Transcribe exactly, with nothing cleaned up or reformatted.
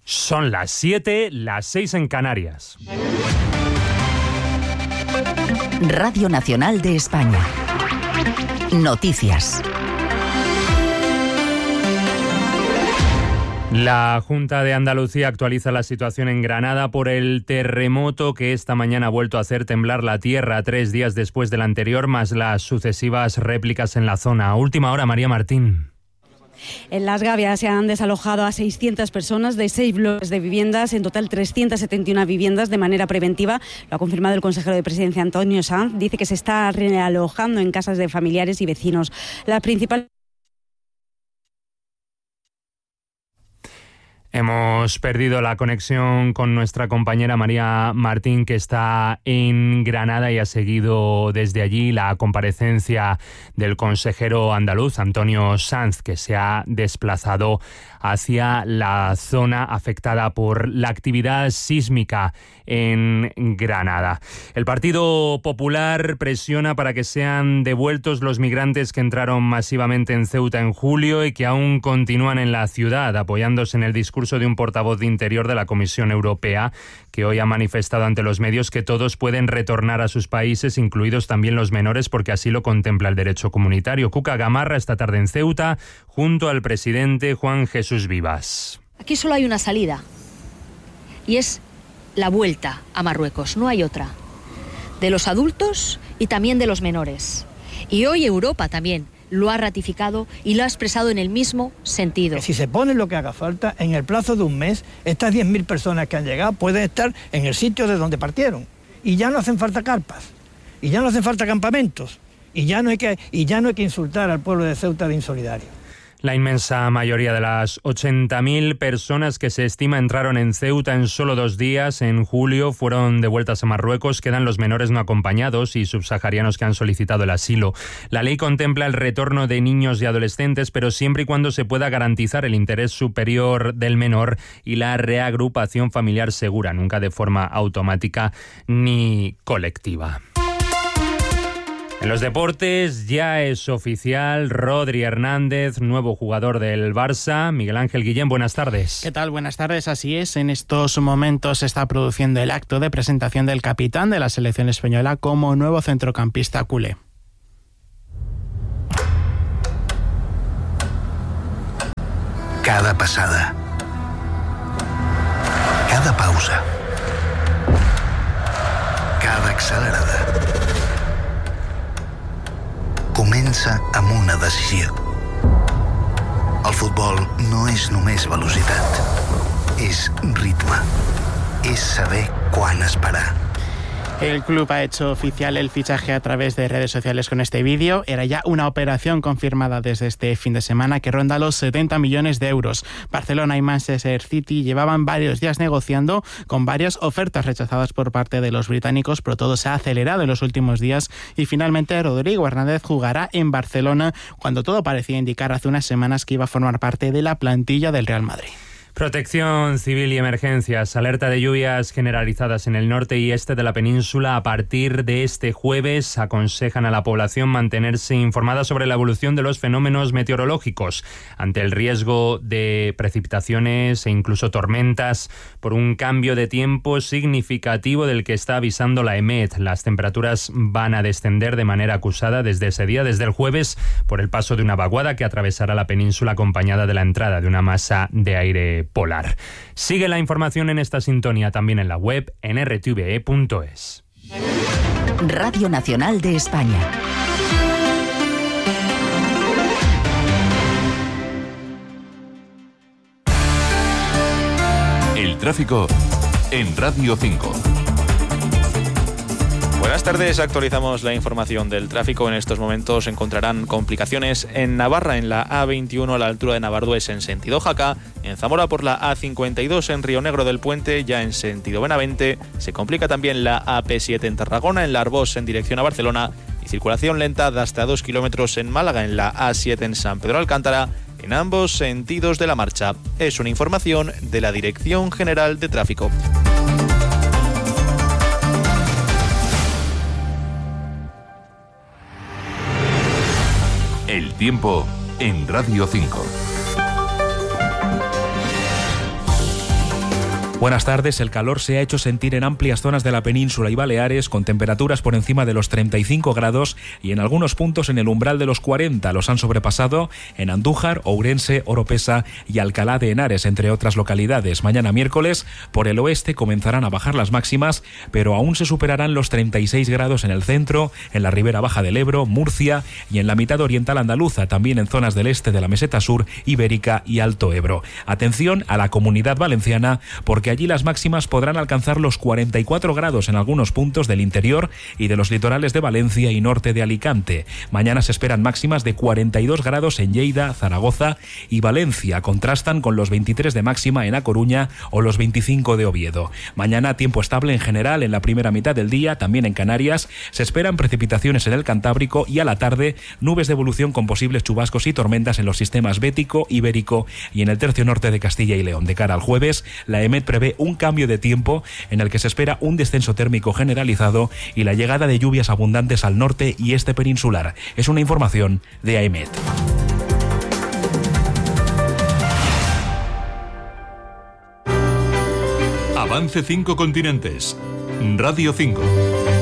Son las siete, las seis en Canarias. Radio Nacional de España. Noticias. La Junta de Andalucía actualiza la situación en Granada por el terremoto que esta mañana ha vuelto a hacer temblar la tierra tres días después del anterior, más las sucesivas réplicas en la zona. A última hora, María Martín. En Las Gavias se han desalojado a seiscientas personas de seis bloques de viviendas, en total trescientas setenta y una viviendas de manera preventiva. Lo ha confirmado el consejero de Presidencia, Antonio Sanz. Dice que se está realojando en casas de familiares y vecinos. La principal Hemos perdido la conexión con nuestra compañera María Martín, que está en Granada y ha seguido desde allí la comparecencia del consejero andaluz, Antonio Sanz, que se ha desplazado hacia la zona afectada por la actividad sísmica en Granada. El Partido Popular presiona para que sean devueltos los migrantes que entraron masivamente en Ceuta en julio y que aún continúan en la ciudad, apoyándose en el discurso de un portavoz de Interior de la Comisión Europea, que hoy ha manifestado ante los medios que todos pueden retornar a sus países, incluidos también los menores, porque así lo contempla el derecho comunitario. Cuca Gamarra esta tarde en Ceuta, junto al presidente Juan Jesús Vivas. Aquí solo hay una salida, y es la vuelta a Marruecos, no hay otra. De los adultos y también de los menores. Y hoy Europa también lo ha ratificado y lo ha expresado en el mismo sentido. Si se pone lo que haga falta, en el plazo de un mes, estas diez mil personas que han llegado pueden estar en el sitio de donde partieron. Y ya no hacen falta carpas, y ya no hacen falta campamentos, y ya no hay que, y ya no hay que insultar al pueblo de Ceuta de insolidario. La inmensa mayoría de las ochenta mil personas que se estima entraron en Ceuta en solo dos días en julio fueron devueltas a Marruecos. Quedan los menores no acompañados y subsaharianos que han solicitado el asilo. La ley contempla el retorno de niños y adolescentes, pero siempre y cuando se pueda garantizar el interés superior del menor y la reagrupación familiar segura, nunca de forma automática ni colectiva. En los deportes ya es oficial Rodri Hernández, nuevo jugador del Barça. Miguel Ángel Guillén, buenas tardes. ¿Qué tal? Buenas tardes. Así es, en estos momentos se está produciendo el acto de presentación del capitán de la selección española como nuevo centrocampista culé. Cada pasada, cada pausa, cada accelerada comença amb una decisió. El futbol no és només velocitat, és ritme, és saber quan esperar. El club ha hecho oficial el fichaje a través de redes sociales con este vídeo. Era ya una operación confirmada desde este fin de semana que ronda los setenta millones de euros. Barcelona y Manchester City llevaban varios días negociando con varias ofertas rechazadas por parte de los británicos, pero todo se ha acelerado en los últimos días y finalmente Rodrigo Hernández jugará en Barcelona cuando todo parecía indicar hace unas semanas que iba a formar parte de la plantilla del Real Madrid. Protección civil y emergencias. Alerta de lluvias generalizadas en el norte y este de la península. A partir de este jueves aconsejan a la población mantenerse informada sobre la evolución de los fenómenos meteorológicos ante el riesgo de precipitaciones e incluso tormentas por un cambio de tiempo significativo del que está avisando la EMET. Las temperaturas van a descender de manera acusada desde ese día, desde el jueves, por el paso de una vaguada que atravesará la península acompañada de la entrada de una masa de aire polar. Sigue la información en esta sintonía también en la web en r t v e punto es. Radio Nacional de España. El tráfico en Radio cinco. Buenas tardes, actualizamos la información del tráfico. En estos momentos encontrarán complicaciones en Navarra, en la A veintiuno a la altura de Navardues en sentido Jaca, en Zamora por la A cincuenta y dos en Río Negro del Puente, ya en sentido Benavente. Se complica también la A P siete en Tarragona, en la Arbós en dirección a Barcelona, y circulación lenta de hasta dos kilómetros en Málaga, en la A siete en San Pedro Alcántara, en ambos sentidos de la marcha. Es una información de la Dirección General de Tráfico. El tiempo en Radio cinco. Buenas tardes. El calor se ha hecho sentir en amplias zonas de la península y Baleares, con temperaturas por encima de los treinta y cinco grados y en algunos puntos en el umbral de los cuarenta. Los han sobrepasado en Andújar, Ourense, Oropesa y Alcalá de Henares, entre otras localidades. Mañana miércoles, por el oeste comenzarán a bajar las máximas, pero aún se superarán los treinta y seis grados en el centro, en la ribera baja del Ebro, Murcia y en la mitad oriental andaluza, también en zonas del este de la meseta sur, Ibérica y Alto Ebro. Atención a la Comunidad Valenciana, porque allí las máximas podrán alcanzar los cuarenta y cuatro grados en algunos puntos del interior y de los litorales de Valencia y norte de Alicante. Mañana se esperan máximas de cuarenta y dos grados en Lleida, Zaragoza y Valencia. Contrastan con los veintitrés de máxima en A Coruña o los veinticinco de Oviedo. Mañana tiempo estable en general en la primera mitad del día, también en Canarias. Se esperan precipitaciones en el Cantábrico y a la tarde nubes de evolución con posibles chubascos y tormentas en los sistemas Bético, Ibérico y en el tercio norte de Castilla y León. De cara al jueves, la EMET prevé un cambio de tiempo en el que se espera un descenso térmico generalizado y la llegada de lluvias abundantes al norte y este peninsular. Es una información de AEMET. Avance cinco continentes. Radio cinco.